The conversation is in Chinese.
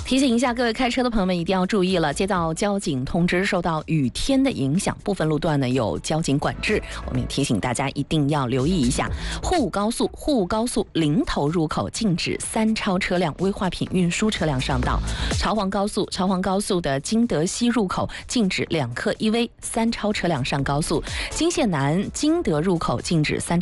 提醒一下各位开车的朋友们，一定要注意了。接到交警通知，受到雨天的影响，部分路段呢有交警管制，我们也提醒大家一定要留意一下。沪武高速临头入口禁止3超车辆、危化品运输车辆上道；朝黄高速的金德西入口禁止2客1危3超车辆上高速；金线南金德入口禁止3